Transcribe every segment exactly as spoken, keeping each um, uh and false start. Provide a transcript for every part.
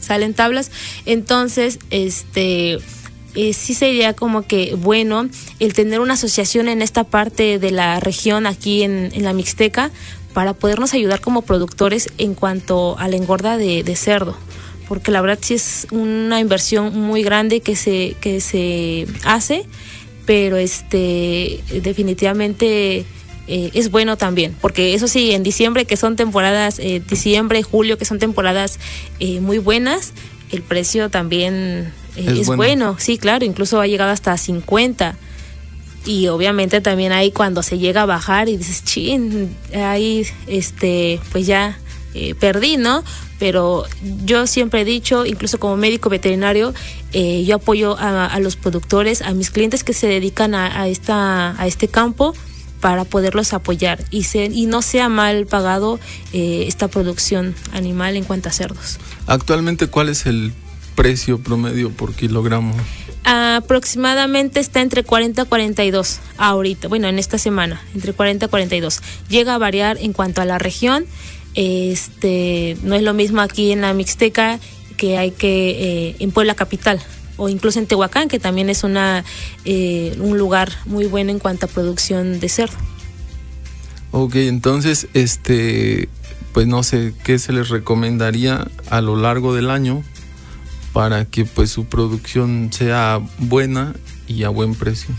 salen tablas. Entonces, este... Eh, sí sería como que bueno el tener una asociación en esta parte de la región aquí en, en la Mixteca para podernos ayudar como productores en cuanto a la engorda de, de cerdo, porque la verdad sí es una inversión muy grande que se, que se hace, pero este definitivamente eh, es bueno también, porque eso sí, en diciembre, que son temporadas, eh, diciembre, julio, que son temporadas eh, muy buenas, el precio también eh, es, es bueno. bueno, sí, claro, incluso ha llegado hasta cincuenta. Y obviamente también ahí cuando se llega a bajar y dices, chin, ahí este, pues ya eh, perdí, ¿no? Pero yo siempre he dicho, incluso como médico veterinario, eh, yo apoyo a, a los productores, a mis clientes que se dedican a, a, esta, a este campo, para poderlos apoyar y, se, y no sea mal pagado eh, esta producción animal en cuanto a cerdos. Actualmente, ¿cuál es el precio promedio por kilogramo? Aproximadamente está entre cuarenta a cuarenta y dos ahorita, bueno, en esta semana, entre cuarenta a cuarenta y dos. Llega a variar en cuanto a la región, este, no es lo mismo aquí en la Mixteca que hay que eh, en Puebla capital, o incluso en Tehuacán, que también es una eh, un lugar muy bueno en cuanto a producción de cerdo. Ok, entonces, este, pues no sé, ¿qué se les recomendaría a lo largo del año para que pues su producción sea buena y a buen precio?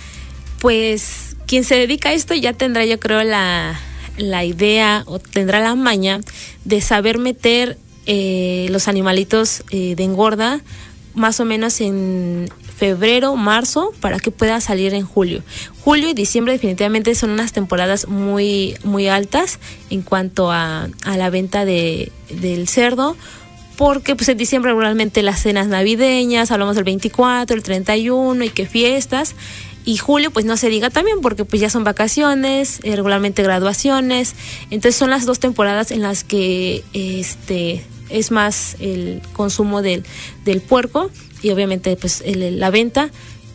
Pues quien se dedica a esto ya tendrá, yo creo, la, la idea o tendrá la maña de saber meter eh, los animalitos eh, de engorda más o menos en febrero, marzo, para que pueda salir en julio. Julio y diciembre definitivamente son unas temporadas muy, muy altas en cuanto a, a la venta de, del cerdo, porque pues en diciembre regularmente las cenas navideñas, hablamos del veinticuatro, el treinta y uno y que fiestas, y julio pues no se diga también porque pues ya son vacaciones, eh, regularmente graduaciones, entonces son las dos temporadas en las que este es más el consumo del, del puerco y obviamente pues el, la venta.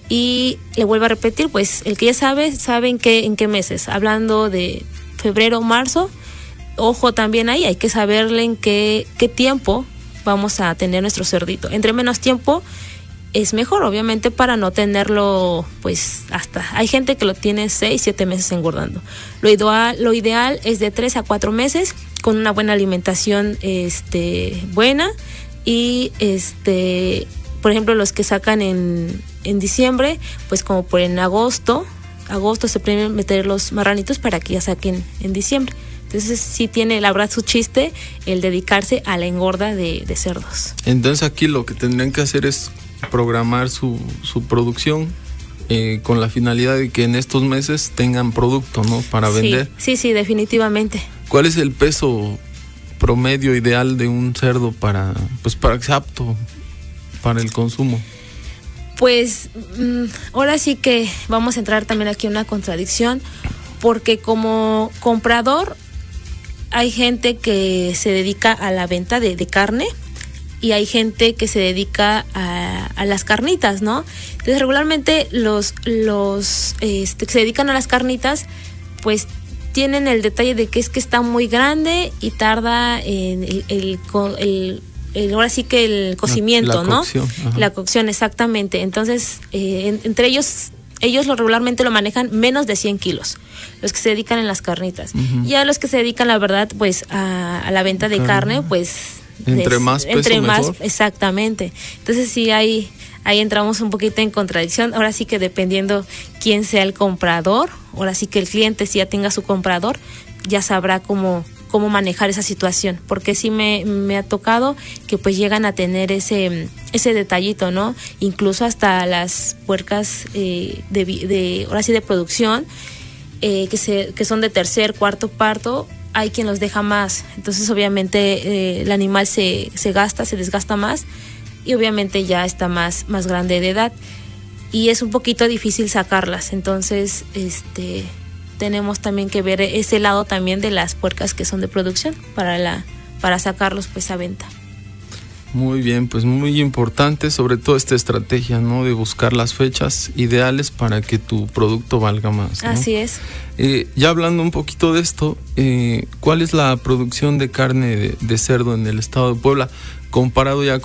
Y le vuelvo a repetir, pues el que ya sabe, sabe en qué, en qué meses, hablando de febrero, marzo, ojo también ahí, hay que saberle en qué, qué tiempo vamos a tener nuestro cerdito. Entre menos tiempo es mejor, obviamente, para no tenerlo, pues hasta, hay gente que lo tiene seis, siete meses engordando. Lo ideal, lo ideal es de tres a cuatro meses, con una buena alimentación este, buena, y este, por ejemplo, los que sacan en, en diciembre, pues como por en agosto, agosto se pueden meter los marranitos para que ya saquen en diciembre. Entonces sí tiene la verdad su chiste el dedicarse a la engorda de, de cerdos. Entonces aquí lo que tendrían que hacer es programar su, su producción eh, con la finalidad de que en estos meses tengan producto, ¿no? Para sí, vender. Sí, sí, definitivamente. ¿Cuál es el peso promedio ideal de un cerdo para, pues, para que sea apto para el consumo? Pues mmm, ahora sí que vamos a entrar también aquí en una contradicción, porque como comprador hay gente que se dedica a la venta de, de carne y hay gente que se dedica a, a las carnitas, ¿no? Entonces regularmente los, los este, que se dedican a las carnitas pues tienen el detalle de que es que está muy grande y tarda en el, el, el, el ahora sí que el cocimiento, la, la cocción, ¿no? ajá. La cocción, exactamente. Entonces eh, en, entre ellos ellos lo regularmente lo manejan menos de cien kilos, los que se dedican en las carnitas. Uh-huh. Y a los que se dedican, la verdad, pues a, a la venta de carne, carne pues entre es, más peso entre más, mejor. Exactamente. Entonces sí hay ahí entramos un poquito en contradicción. Ahora sí que dependiendo quién sea el comprador, ahora sí que el cliente, si ya tenga su comprador, ya sabrá cómo cómo manejar esa situación, porque sí me, me ha tocado que pues llegan a tener ese ese detallito, ¿no? Incluso hasta las puercas eh, de, de ahora sí de producción eh, que se que son de tercer, cuarto parto, hay quien los deja más, entonces obviamente eh, el animal se se gasta, se desgasta más y obviamente ya está más más grande de edad y es un poquito difícil sacarlas, entonces este tenemos también que ver ese lado también de las puercas que son de producción para la para sacarlos pues a venta. Muy bien, pues muy importante, sobre todo esta estrategia, ¿no? De buscar las fechas ideales para que tu producto valga más, ¿no? Así es. Eh, ya hablando un poquito de esto, eh, ¿cuál es la producción de carne de, de cerdo en el estado de Puebla comparado ya